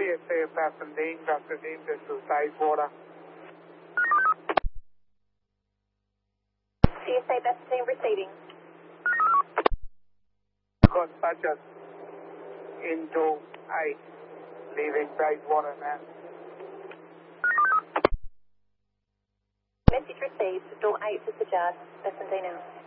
CSA Pasadena, this is Tidewater. CSA Pasadena receiving. Dispatchers into 8, leaving Tidewater now. Message received, door 8 to Sajad, Pasadena.